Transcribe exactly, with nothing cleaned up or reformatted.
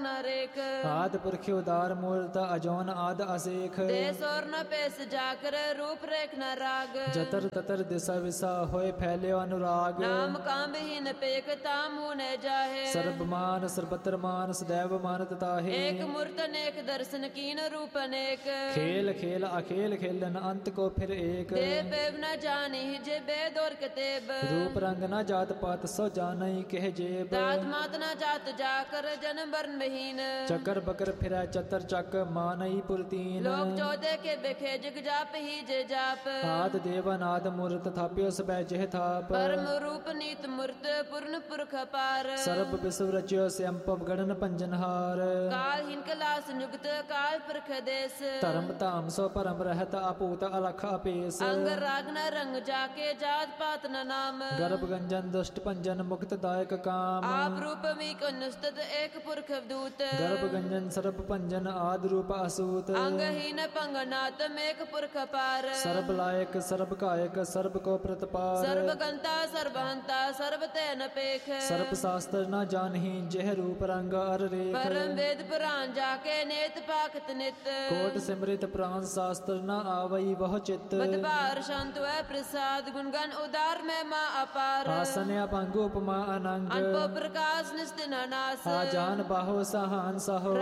न रेख। आद पुरख उदार मूर्त अजौन आद असेख। देश और न पेश जाकर रूप रेख न राग। जतर ततर दिशा विसा होए फैले अनुराग। नाम काम हीन पेख ताम होने जाहे। सर्ब मान सर्वत्र मान सदैव मानत ताहे। एक मूर्त अनेक दर्शन कीन रूप अनेक। खेल खेल अखेल खेलन अंत को फिर एक। देव बेव न जानी जे बेद और कतेब। रूप रंग न जात पात सो जानई कह जेब। दात मात न जात जाकर जन्म वर्ण विहीन। चकर बकर फिरै चतर चक मानई पुरतीन। लोक चौदह के बिखे जग जाप ही जे जाप। आद देवनाद मूर्त थाप्यो सबੈ जेह थाप। परम रूप नीत मूर्त पूर्ण पुरख अपार। सर्ब विश्व रच्यो स्यंपव गणन पंजनहार। काल हिन कलास नियुक्त काल पुरख देश। धर्म धाम सो परम रहत अपूत अलख अपेस। अंग राग न रंग जाके जात पात न नाम। गर्भ गंजन दुष्ट पंजन मुक्त दायक काम। आप रूप मीक अनुस्तत एक पुरख दूत। गर्भ गंजन सर्प पंजन आद रूप असूत। अंगहीन पंगनात मेक पुरख पार। सर्ब लायक सर्ब कायक सर्ब को प्रतपार। सर्वगंता सर्वहंता सर्व तेन पेख। सर्प शास्त्र न जानही जेह रूप रंग अर रेख। परम वेद पुराण जाके नेत पाखत नित। कोट सिमरित प्राण शास्त्र न आवई वह चित्त। बदबार शांत वै प्रसाद गुणगन उदार में माँ अपार। आसन अपंग उपमा अनंग। अनपो प्रकाश निस्तिन नास। आजान बाहो सहान सहो।